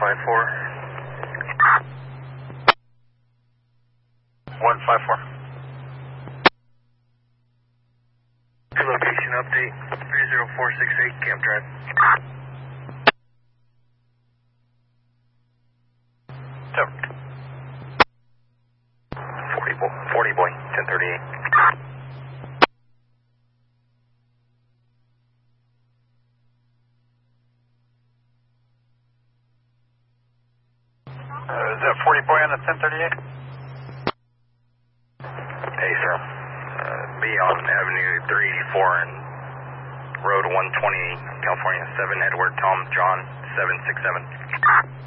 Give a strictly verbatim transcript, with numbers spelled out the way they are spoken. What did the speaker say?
five four. one five four. Location update, three zero four six eight, Camp Drive. Seven. forty, boy, forty boy, ten thirty-eight. Uh, is that forty boy on the ten thirty-eight? Hey, sir. Uh, be on Avenue three eighty-four and Road one twenty, California, seven Edward Tom John seven six seven.